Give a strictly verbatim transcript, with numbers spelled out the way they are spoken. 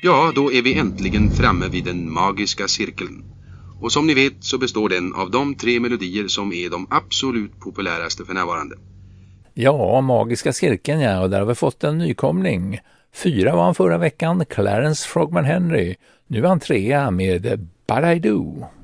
Ja, då är vi äntligen framme vid den magiska cirkeln. Och som ni vet så består den av de tre melodier som är de absolut populäraste för närvarande. Ja, magiska cirkeln, ja, och där har vi fått en nykomling. Fyra var han förra veckan, Clarence Frogman Henry. Nu är han trea med But I Do.